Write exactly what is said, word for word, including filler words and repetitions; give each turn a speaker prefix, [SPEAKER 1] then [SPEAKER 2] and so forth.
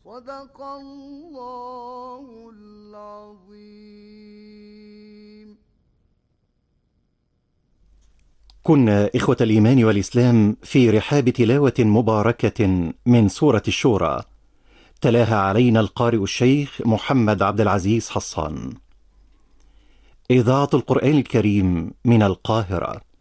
[SPEAKER 1] صدق الله العظيم.
[SPEAKER 2] كنا إخوة الإيمان والإسلام في رحاب تلاوة مباركة من سورة الشورى، تلاها علينا القارئ الشيخ محمد عبد العزيز حصان. إذاعة القرآن الكريم من القاهرة.